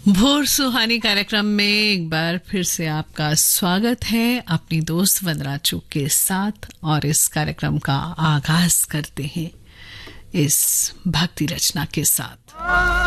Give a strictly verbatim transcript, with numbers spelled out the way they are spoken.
भोर सुहानी कार्यक्रम में एक बार फिर से आपका स्वागत है अपनी दोस्त वंदना चूक के साथ। और इस कार्यक्रम का आगाज करते हैं इस भक्ति रचना के साथ।